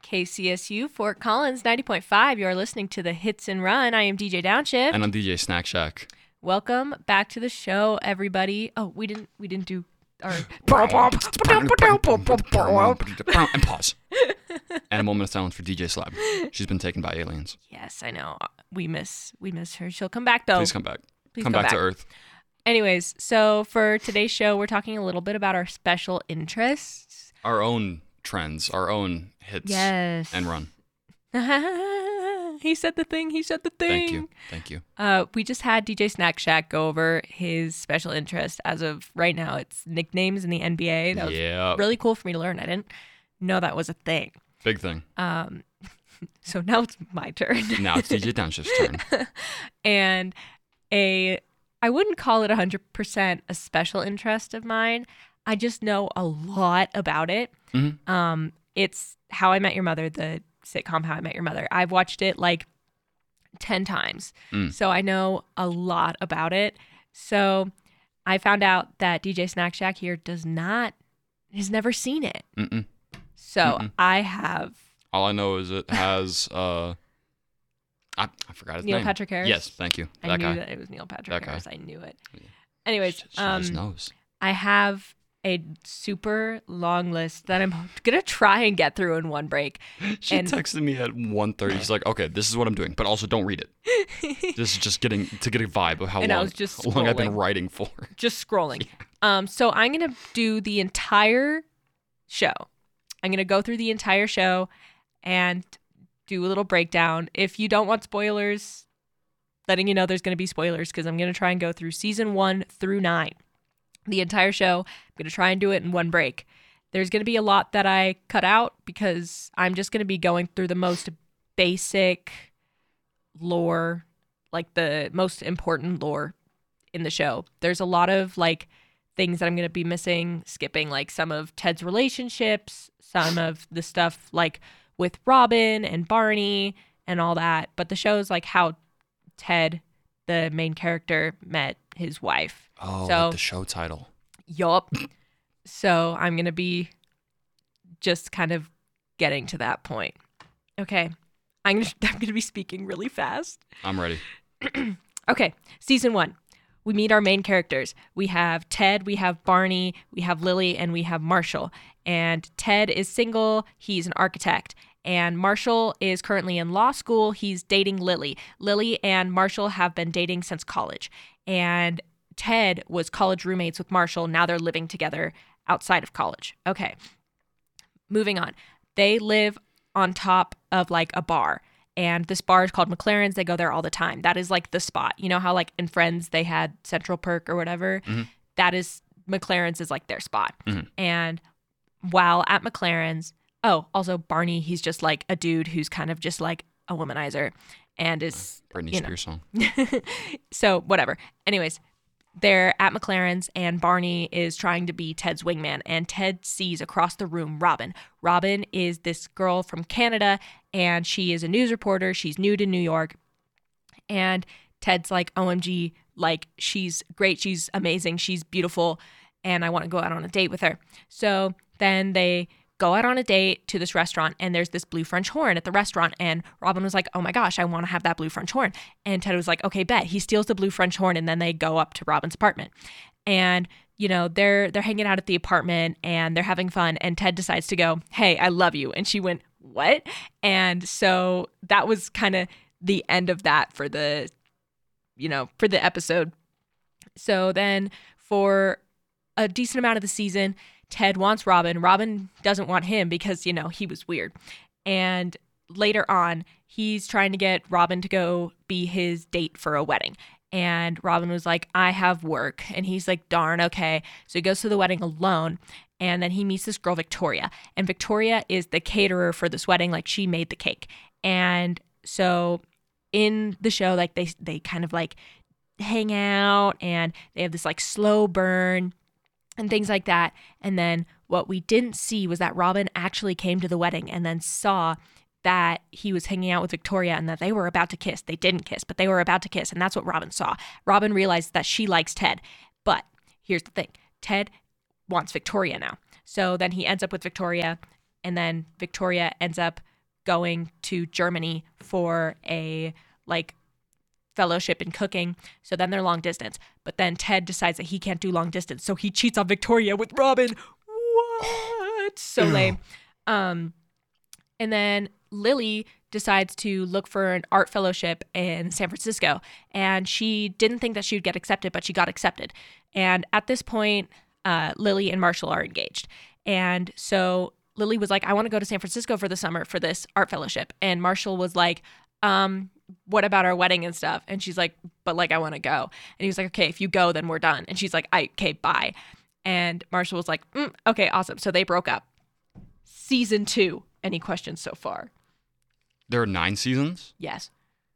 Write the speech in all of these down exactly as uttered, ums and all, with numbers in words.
K C S U Fort Collins ninety point five. You're listening to the Hits and Run. I am D J Downshift. And I'm D J Snack Shack. Welcome back to the show, everybody. Oh, we didn't we didn't do our And pause. And a moment of silence for D J Slab. She's been taken by aliens. Yes, I know. We miss we miss her. She'll come back though. Please come back. Please come, come back, back to Earth. Anyways, so for today's show, we're talking a little bit about our special interests. Our own trends, our own hits Yes. and run. He said the thing. He said the thing. Thank you. Thank you. Uh, we just had D J Snack Shack go over his special interest. As of right now, it's nicknames in the N B A. That was Yeah. really cool for me to learn. I didn't know that was a thing. Big thing. Um, so now it's my turn. Now it's D J Downshift's turn. And a, I wouldn't call it one hundred percent a special interest of mine. I just know a lot about it. Mm-hmm. Um, it's How I Met Your Mother, the sitcom How I Met Your Mother. I've watched it like ten times. Mm. So I know a lot about it. So I found out that D J Snack Shack here does not, has never seen it. Mm-mm. So Mm-mm. I have. All I know is it has, uh, I, I forgot his Neil name. Patrick Harris? Yes, thank you. I That knew guy. that it was Neil Patrick That guy. Harris. I knew it. Anyways, She just um, knows. I have a super long list that I'm going to try and get through in one break. She and- texted me at one thirty. She's like, okay, this is what I'm doing, but also don't read it. This is just getting to get a vibe of how And I long, was just how long I've been scrolling. writing for. Just scrolling. Um, so I'm going to do the entire show. I'm going to go through the entire show and do a little breakdown. If you don't want spoilers, letting you know there's going to be spoilers because I'm going to try and go through season one through nine. The entire show. I'm going to try and do it in one break. There's going to be a lot that I cut out because I'm just going to be going through the most basic lore, like the most important lore in the show. There's a lot of like things that I'm going to be missing, skipping like some of Ted's relationships, some of the stuff like with Robin and Barney and all that. But the show's like how Ted, the main character, met his wife. Oh, So- like the show title. Yup. So I'm going to be just kind of getting to that point. Okay. I'm going I'm to be speaking really fast. I'm ready. Okay. Season one. We meet our main characters. We have Ted, we have Barney, we have Lily, and we have Marshall. And Ted is single. He's an architect. And Marshall is currently in law school. He's dating Lily. Lily and Marshall have been dating since college. And Ted was college roommates with Marshall. Now they're living together outside of college. Okay. Moving on. They live on top of like a bar. And this bar is called McLaren's. They go there all the time. That is like the spot. You know how like in Friends they had Central Perk or whatever? Mm-hmm. That is, McLaren's is like their spot. Mm-hmm. And while at McLaren's, oh, also Barney, he's just like a dude who's kind of just like a womanizer and is, Britney you know. Spears song. So whatever. Anyways, they're at McLaren's and Barney is trying to be Ted's wingman, and Ted sees across the room Robin. Robin is this girl from Canada and she is a news reporter. She's new to New York. And Ted's like, O M G, like she's great. She's amazing. She's beautiful. And I want to go out on a date with her. So then they go out on a date to this restaurant and there's this blue French horn at the restaurant. And Robin was like, oh my gosh, I want to have that blue French horn. And Ted was like, okay, bet. He steals the blue French horn and then they go up to Robin's apartment. And, you know, they're they're hanging out at the apartment and they're having fun. And Ted decides to go, hey, I love you. And she went, what? And so that was kind of the end of that for the, you know, for the episode. So then for a decent amount of the season, Ted wants Robin. Robin doesn't want him because, you know, he was weird. And later on, he's trying to get Robin to go be his date for a wedding. And Robin was like, I have work. And he's like, darn, okay. So he goes to the wedding alone. And then he meets this girl, Victoria. And Victoria is the caterer for this wedding. Like, she made the cake. And so in the show, like, they they kind of, like, hang out. And they have this, like, slow burn and things like that. And then what we didn't see was that Robin actually came to the wedding and then saw that he was hanging out with Victoria and that they were about to kiss. They didn't kiss, but they were about to kiss. And that's what Robin saw. Robin realized that she likes Ted. But here's the thing. Ted wants Victoria now. So then he ends up with Victoria, and then Victoria ends up going to Germany for a like fellowship in cooking. So then they're long distance. But then Ted decides that he can't do long distance. So he cheats on Victoria with Robin. What? So lame. Um, and then Lily decides to look for an art fellowship in San Francisco. And she didn't think that she would get accepted, but she got accepted. And at this point, uh, Lily and Marshall are engaged. And so Lily was like, I want to go to San Francisco for the summer for this art fellowship. And Marshall was like, um, what about our wedding and stuff? And she's like, but like, I want to go. And he was like, okay, if you go, then we're done. And she's like, I, okay, bye. And Marshall was like, mm, okay, awesome. So they broke up. Season two. Any questions so far? There are nine seasons? Yes.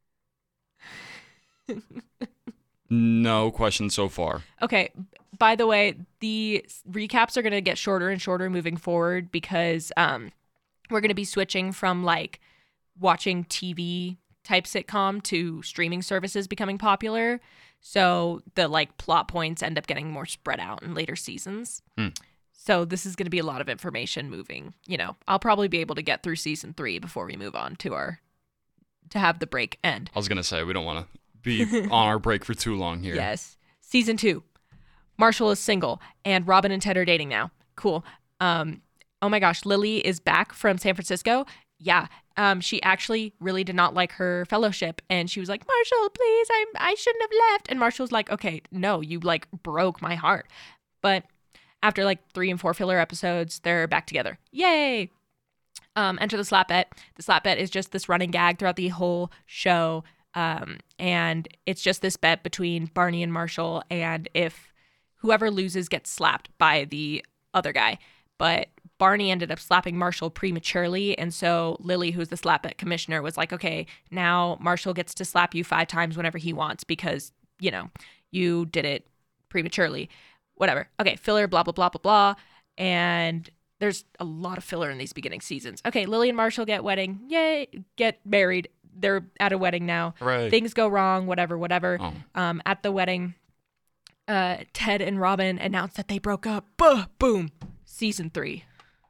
No questions so far. Okay. By the way, the recaps are going to get shorter and shorter moving forward because um, we're going to be switching from like watching T V type sitcom to streaming services becoming popular. So the like plot points end up getting more spread out in later seasons. Hmm. So this is going to be a lot of information moving. You know, I'll probably be able to get through season three before we move on to our, to have the break end. I was going to say, we don't want to be on our break for too long here. Yes. Season two. Marshall is single and Robin and Ted are dating now. Cool. Um, oh my gosh, Lily is back from San Francisco. Yeah. Um, she actually really did not like her fellowship and she was like, Marshall, please, I'm, I shouldn't have left. And Marshall's like, okay, no, you like broke my heart. But after like three and four filler episodes, they're back together. Yay. Um, enter the slap bet. The slap bet is just this running gag throughout the whole show. Um, and it's just this bet between Barney and Marshall. And if whoever loses gets slapped by the other guy. But Barney ended up slapping Marshall prematurely. And so Lily, who's the slap bet commissioner, was like, okay, now Marshall gets to slap you five times whenever he wants because, you know, you did it prematurely. Whatever. Okay, filler, blah, blah, blah, blah, blah. And there's a lot of filler in these beginning seasons. Okay, Lily and Marshall get wedding. Yay, get married. They're at a wedding now. Right. Things go wrong, whatever, whatever. Oh. Um, at the wedding, uh, Ted and Robin announced that they broke up. Buh, boom. Season three.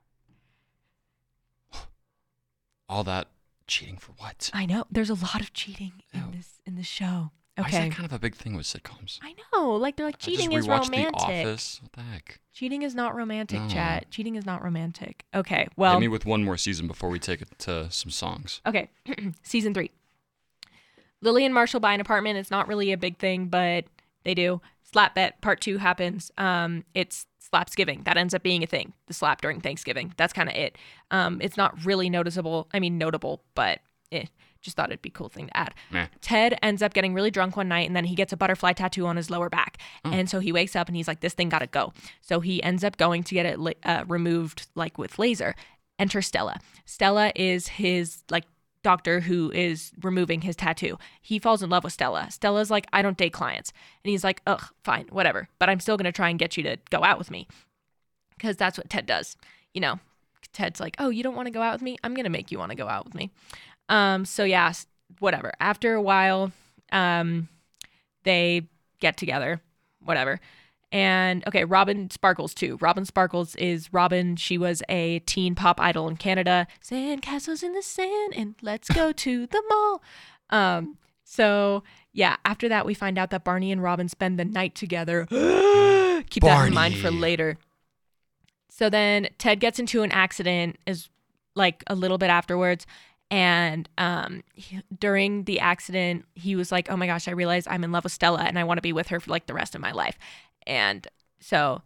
All that cheating for what? I know. There's a lot of cheating in Ew. this in this show. Why is Okay. that kind of a big thing with sitcoms? I know. Like they're like I cheating just is rewatched romantic. The Office. What the heck? Cheating is not romantic, No. chat. Cheating is not romantic. Okay. Well, Hit me with one more season before we take it to some songs. okay. Season three. Lily and Marshall buy an apartment. It's not really a big thing, but they do. Slap bet part two happens. Um, it's Slapsgiving. That ends up being a thing. The slap during Thanksgiving. That's kind of it. Um, it's not really noticeable. I mean, notable, but eh, just thought it'd be a cool thing to add. Meh. Ted ends up getting really drunk one night and then he gets a butterfly tattoo on his lower back. Oh. And so he wakes up and he's like, this thing gotta go. So he ends up going to get it la- uh, removed like with laser. Enter Stella. Stella is his like doctor who is removing his tattoo. He falls in love with Stella. Stella's like, I don't date clients. And he's like, ugh, fine, whatever. But I'm still gonna try and get you to go out with me. Because that's what Ted does. You know, Ted's like, oh, you don't want to go out with me? I'm gonna make you want to go out with me. Um, so yeah, whatever. After a while, um, they get together, whatever. And okay, Robin Sparkles too. Robin Sparkles is Robin. She was a teen pop idol in Canada. Sand castles in the sand and let's go to the mall. Um, so yeah, after that we find out that Barney and Robin spend the night together. Keep that in mind for Barney. later. So then Ted gets into an accident is like a little bit afterwards. And um, he- during the accident, he was like, oh my gosh, I realized I'm in love with Stella and I want to be with her for like the rest of my life. And so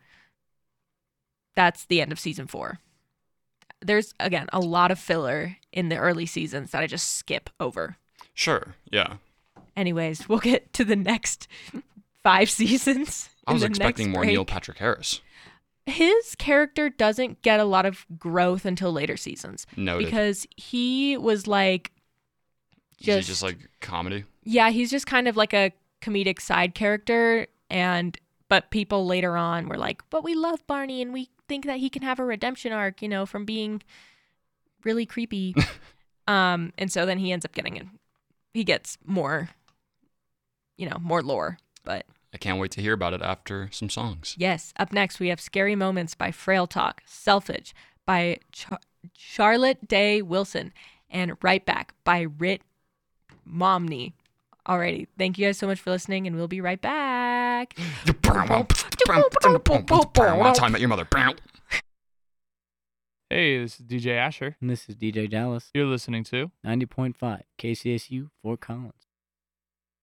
that's the end of season four. There's, again, a lot of filler in the early seasons that I just skip over. Sure. Yeah. Anyways, we'll get to the next five seasons. I in was the expecting next more break. Neil Patrick Harris. His character doesn't get a lot of growth until later seasons. Noted. Because he was like, Is he just, just like comedy? yeah, he's just kind of like a comedic side character. And, but people later on were like, but we love Barney and we think that he can have a redemption arc, you know, from being really creepy. um, and so then he ends up getting it. He gets more, you know, more lore. But I can't wait to hear about it after some songs. yes, up next we have Scary Moments by Frail Talk, Selfish by Char- Charlotte Day Wilson. and Right Back by Rit Momney. Alrighty, thank you guys so much for listening, and we'll be right back. Time at your mother. Hey, this is D J Asher. And this is D J Dallas. You're listening to ninety point five K C S U Fort Collins.